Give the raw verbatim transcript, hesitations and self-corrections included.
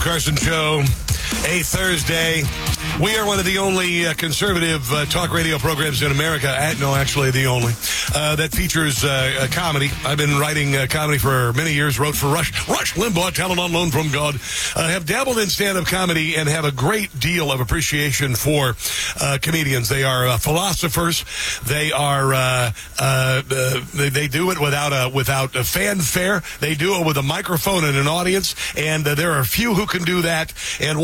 Carson Show, a Thursday. We are one of the only uh, conservative uh, talk radio programs in America, at, no, actually the only, uh, that features uh, comedy. I've been writing uh, comedy for many years, wrote for Rush, Rush Limbaugh, talent on loan from God, uh, have dabbled in stand-up comedy and have a great deal of appreciation for uh, comedians. They are uh, philosophers. They are, uh, uh, uh, they, they do it without a, without a fanfare. They do it with a microphone and an audience, and uh, there are a few who can do that, and